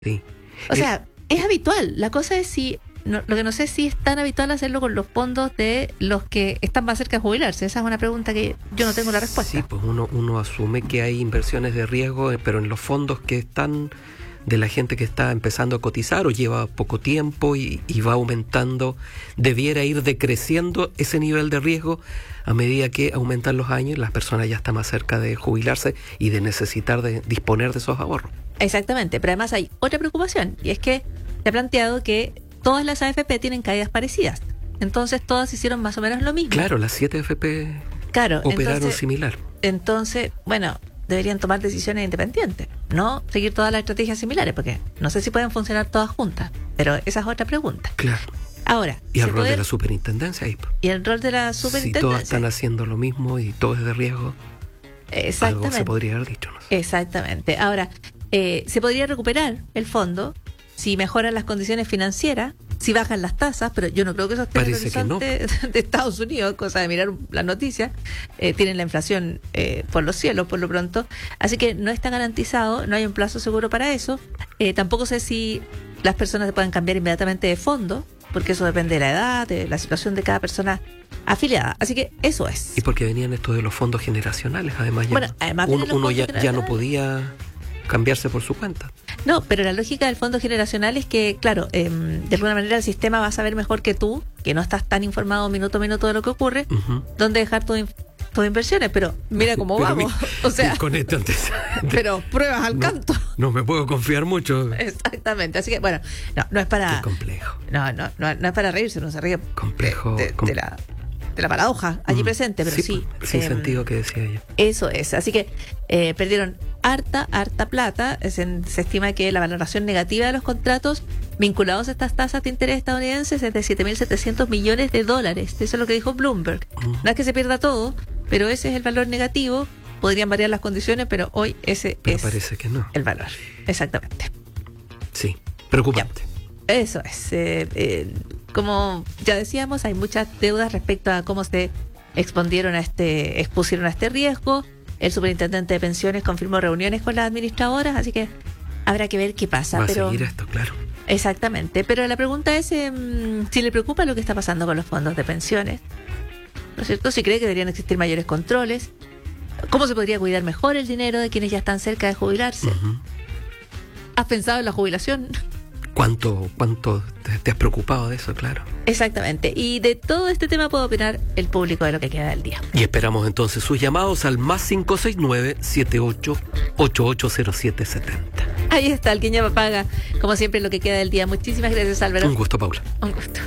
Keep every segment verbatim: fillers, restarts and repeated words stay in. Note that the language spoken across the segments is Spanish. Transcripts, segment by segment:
Sí. O sea, eh, es habitual. La cosa es si... No, lo que no sé es si es tan habitual hacerlo con los fondos de los que están más cerca de jubilarse. Esa es una pregunta que yo no tengo la respuesta. Sí, pues uno, uno asume que hay inversiones de riesgo, pero en los fondos que están de la gente que está empezando a cotizar o lleva poco tiempo y, y va aumentando, debiera ir decreciendo ese nivel de riesgo a medida que aumentan los años, las personas ya están más cerca de jubilarse y de necesitar de disponer de esos ahorros. Exactamente, pero además hay otra preocupación, y es que se ha planteado que todas las A F P tienen caídas parecidas. Entonces todas hicieron más o menos lo mismo. Claro, las siete A F P claro, operaron entonces, similar. Entonces, bueno, deberían tomar decisiones independientes, no seguir todas las estrategias similares, porque no sé si pueden funcionar todas juntas, pero esa es otra pregunta. Claro. Ahora, y el rol poder, de la superintendencia ahí. Y el rol de la superintendencia. Si todas están haciendo lo mismo y todo es de riesgo, algo se podría haber dicho. No sé. Exactamente. Ahora, eh, se podría recuperar el fondo si mejoran las condiciones financieras, si bajan las tasas, pero yo no creo que eso esté en el horizonte no. de Estados Unidos, cosa de mirar las noticias. Eh, tienen la inflación eh, por los cielos, por lo pronto. Así que no está garantizado, no hay un plazo seguro para eso. Eh, tampoco sé si las personas se pueden cambiar inmediatamente de fondo, porque eso depende de la edad, de la situación de cada persona afiliada. Así que eso es. Y porque venían esto de los fondos generacionales, además, ya bueno, además uno, uno ya, ya no podía cambiarse por su cuenta. No, pero la lógica del fondo generacional es que, claro, eh, de alguna manera el sistema va a saber mejor que tú, que no estás tan informado minuto a minuto de lo que ocurre, uh-huh. dónde dejar tus tu inversiones, pero mira cómo pero vamos. Mi, o sea, con este antecedente, pero pruebas al no, canto. No me puedo confiar mucho. Exactamente, así que bueno, no, no es para... Qué complejo. No, no, no, no es para reírse, no se ríe. Complejo. De, de, com- de la... de la paradoja allí mm, presente, pero sí. sí. Sin eh, sentido que decía ella. Eso es, así que eh, perdieron harta, harta plata. Se, se estima que la valoración negativa de los contratos vinculados a estas tasas de interés estadounidenses es de siete mil setecientos millones de dólares. Eso es lo que dijo Bloomberg. Mm. No es que se pierda todo, pero ese es el valor negativo. Podrían variar las condiciones, pero hoy ese pero es parece que no. el valor. Exactamente. Sí, preocupante. Ya. Eso es. Eh, eh, como ya decíamos, hay muchas deudas respecto a cómo se expusieron a este, expusieron a este riesgo. El superintendente de pensiones confirmó reuniones con las administradoras, así que habrá que ver qué pasa. Va pero, a seguir esto, claro. Exactamente, pero la pregunta es eh, si le preocupa lo que está pasando con los fondos de pensiones, ¿no es cierto? Si cree que deberían existir mayores controles, cómo se podría cuidar mejor el dinero de quienes ya están cerca de jubilarse. Uh-huh. ¿Has pensado en la jubilación? ¿Cuánto, cuánto te, te has preocupado de eso, claro? Exactamente. Y de todo este tema puede opinar el público de lo que queda del día. Y esperamos entonces sus llamados al más cinco seis nueve, siete ocho, ocho ocho cero siete siete cero. Ahí está, el quien llama paga. Como siempre, lo que queda del día. Muchísimas gracias, Álvaro. Un gusto, Paula. Un gusto.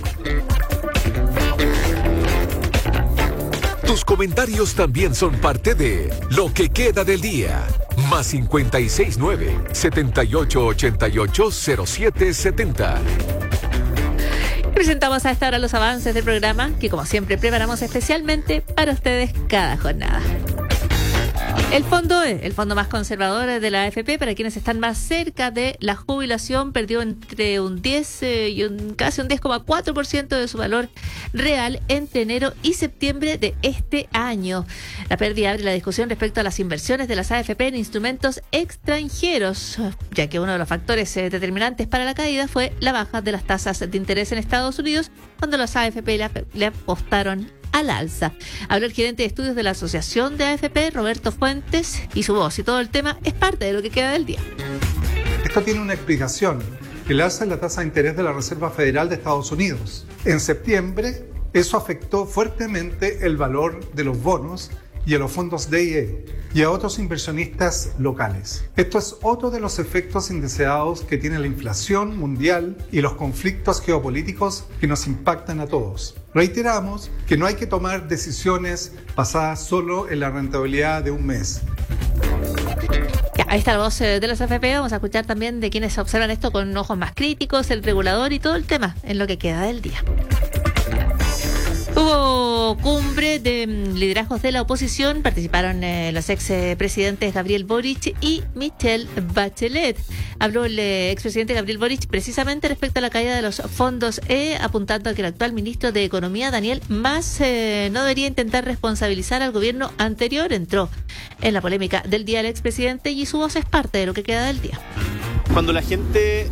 Tus comentarios también son parte de Lo que queda del día. Más cincuenta y seis nueve, setenta y ocho ochenta y ocho cero siete setenta. Presentamos a esta hora los avances del programa que, como siempre, preparamos especialmente para ustedes cada jornada. El fondo, el fondo más conservador de la A F P, para quienes están más cerca de la jubilación, perdió entre un diez eh, y un, casi un diez coma cuatro por ciento de su valor real entre enero y septiembre de este año. La pérdida abre la discusión respecto a las inversiones de las A F P en instrumentos extranjeros, ya que uno de los factores eh, determinantes para la caída fue la baja de las tasas de interés en Estados Unidos, cuando las A F P le, le apostaron al alza. Habló el gerente de estudios de la Asociación de A F P, Roberto Fuentes, y su voz y todo el tema es parte de lo que queda del día. Esto tiene una explicación. El alza en la tasa de interés de la Reserva Federal de Estados Unidos. En septiembre, eso afectó fuertemente el valor de los bonos y a los fondos D I E y a otros inversionistas locales. Esto es otro de los efectos indeseados que tiene la inflación mundial y los conflictos geopolíticos que nos impactan a todos. Reiteramos que no hay que tomar decisiones basadas solo en la rentabilidad de un mes. Ya, ahí está la voz de los A F P. Vamos a escuchar también de quienes observan esto con ojos más críticos, el regulador y todo el tema en lo que queda del día. Hubo cumbre de liderazgos de la oposición. Participaron eh, los expresidentes Gabriel Boric y Michelle Bachelet. Habló el eh, expresidente Gabriel Boric precisamente respecto a la caída de los fondos E, apuntando a que el actual ministro de Economía, Daniel Mas, eh, no debería intentar responsabilizar al gobierno anterior. Entró en la polémica del día el expresidente y su voz es parte de lo que queda del día. Cuando la gente